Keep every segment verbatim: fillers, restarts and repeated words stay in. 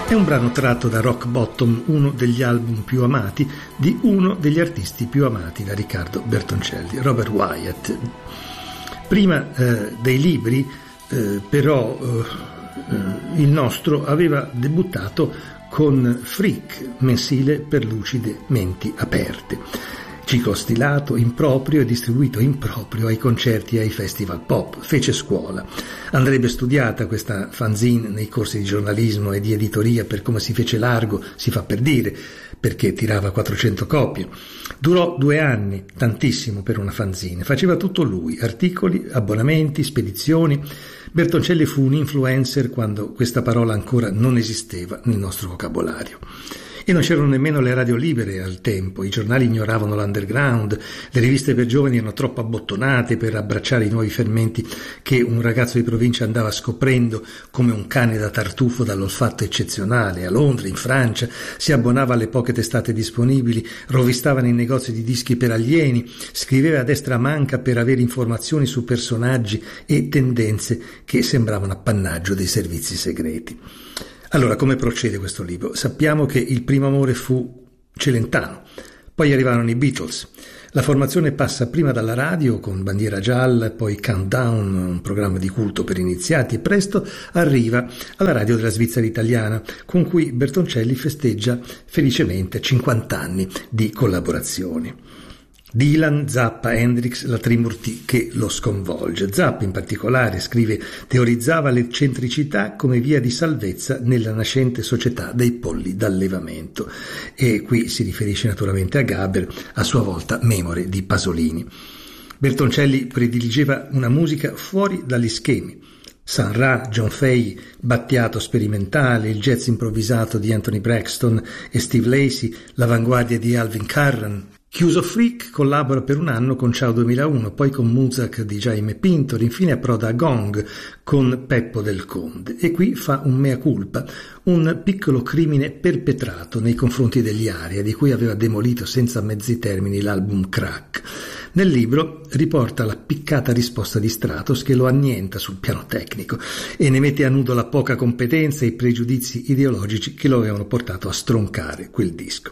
È un brano tratto da Rock Bottom, uno degli album più amati di uno degli artisti più amati da Riccardo Bertoncelli, Robert Wyatt. Prima eh, dei libri, eh, però, eh, il nostro aveva debuttato con Freak, mensile per lucide menti aperte. Ciclo stilato, improprio e distribuito improprio ai concerti e ai festival pop. Fece scuola. Andrebbe studiata questa fanzine nei corsi di giornalismo e di editoria per come si fece largo, si fa per dire, perché tirava quattrocento copie. Durò due anni, tantissimo per una fanzine. Faceva tutto lui, articoli, abbonamenti, spedizioni. Bertoncelli fu un influencer quando questa parola ancora non esisteva nel nostro vocabolario. E non c'erano nemmeno le radio libere al tempo, i giornali ignoravano l'underground, le riviste per giovani erano troppo abbottonate per abbracciare i nuovi fermenti che un ragazzo di provincia andava scoprendo come un cane da tartufo dall'olfatto eccezionale. A Londra, in Francia, si abbonava alle poche testate disponibili, rovistava nei negozi di dischi per alieni, scriveva a destra manca per avere informazioni su personaggi e tendenze che sembravano appannaggio dei servizi segreti. Allora, come procede questo libro? Sappiamo che il primo amore fu Celentano, poi arrivarono i Beatles. La formazione passa prima dalla radio con Bandiera Gialla, poi Countdown, un programma di culto per iniziati, e presto arriva alla radio della Svizzera italiana, con cui Bertoncelli festeggia felicemente cinquanta anni di collaborazioni. Dylan, Zappa, Hendrix, la trimurti che lo sconvolge. Zappa in particolare, scrive, teorizzava l'eccentricità come via di salvezza nella nascente società dei polli d'allevamento. E qui si riferisce naturalmente a Gaber, a sua volta memore di Pasolini. Bertoncelli prediligeva una musica fuori dagli schemi. Sun Ra, John Fay, Battiato sperimentale, il jazz improvvisato di Anthony Braxton e Steve Lacy, l'avanguardia di Alvin Carran. Chiuso Freak, collabora per un anno con Ciao duemilauno, poi con Muzak di Jaime Pintor, infine approda a Gong con Peppo del Conde. E qui fa un mea culpa, un piccolo crimine perpetrato nei confronti degli Aria, di cui aveva demolito senza mezzi termini l'album Crack. Nel libro riporta la piccata risposta di Stratos che lo annienta sul piano tecnico e ne mette a nudo la poca competenza e i pregiudizi ideologici che lo avevano portato a stroncare quel disco.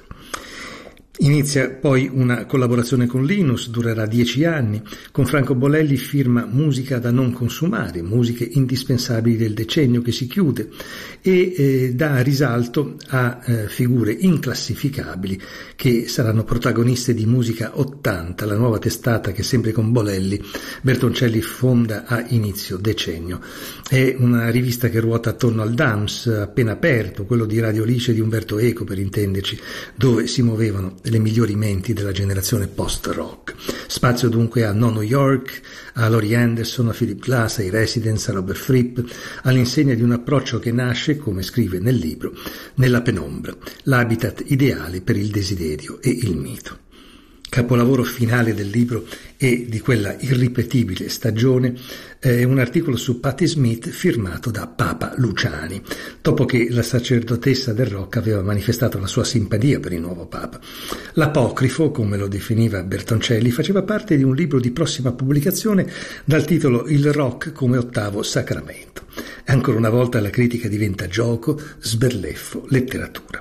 Inizia poi una collaborazione con Linus, durerà dieci anni. Con Franco Bolelli firma Musica da non consumare, musiche indispensabili del decennio che si chiude, e eh, dà risalto a eh, figure inclassificabili che saranno protagoniste di Musica ottanta, la nuova testata che sempre con Bolelli Bertoncelli fonda a inizio decennio. È una rivista che ruota attorno al D A M S appena aperto, quello di Radio Lice di Umberto Eco per intenderci, dove si muovevano le migliori menti della generazione post-rock. Spazio dunque a Nono York, a Laurie Anderson, a Philip Glass, ai Residents, a Robert Fripp, all'insegna di un approccio che nasce, come scrive nel libro, nella penombra, l'habitat ideale per il desiderio e il mito. Capolavoro finale del libro e di quella irripetibile stagione è un articolo su Patti Smith firmato da Papa Luciani, dopo che la sacerdotessa del rock aveva manifestato la sua simpatia per il nuovo Papa. L'apocrifo, come lo definiva Bertoncelli, faceva parte di un libro di prossima pubblicazione dal titolo Il rock come ottavo sacramento. E ancora una volta la critica diventa gioco, sberleffo, letteratura.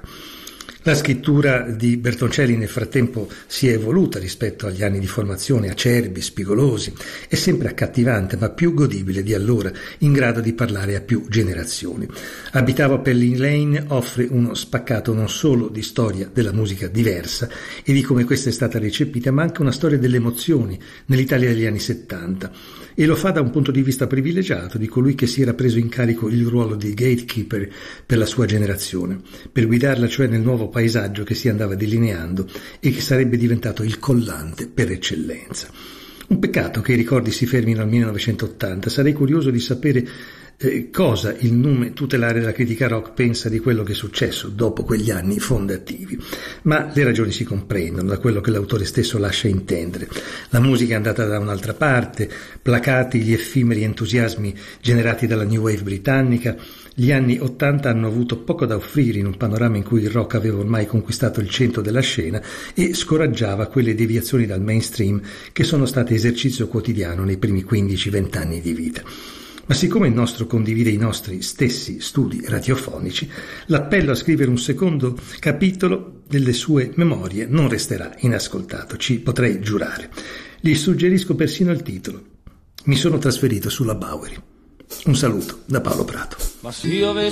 La scrittura di Bertoncelli nel frattempo si è evoluta rispetto agli anni di formazione acerbi, spigolosi, è sempre accattivante ma più godibile di allora, in grado di parlare a più generazioni. Abitavo a Penny Lane offre uno spaccato non solo di storia della musica diversa e di come questa è stata recepita, ma anche una storia delle emozioni nell'Italia degli anni settanta, e lo fa da un punto di vista privilegiato di colui che si era preso in carico il ruolo di gatekeeper per la sua generazione, per guidarla cioè nel nuovo paesaggio che si andava delineando e che sarebbe diventato il collante per eccellenza. Un peccato che i ricordi si fermino al millenovecentottanta. Sarei curioso di sapere eh, cosa il nome tutelare della critica rock pensa di quello che è successo dopo quegli anni fondativi. Ma le ragioni si comprendono da quello che l'autore stesso lascia intendere. La musica è andata da un'altra parte, placati gli effimeri entusiasmi generati dalla New Wave britannica. Gli anni Ottanta hanno avuto poco da offrire in un panorama in cui il rock aveva ormai conquistato il centro della scena e scoraggiava quelle deviazioni dal mainstream che sono state esercizio quotidiano nei primi quindici venti anni di vita. Ma siccome il nostro condivide i nostri stessi studi radiofonici, l'appello a scrivere un secondo capitolo delle sue memorie non resterà inascoltato, ci potrei giurare. Gli suggerisco persino il titolo. Mi sono trasferito sulla Bowery. Un saluto da Paolo Prato. Ma se io avessi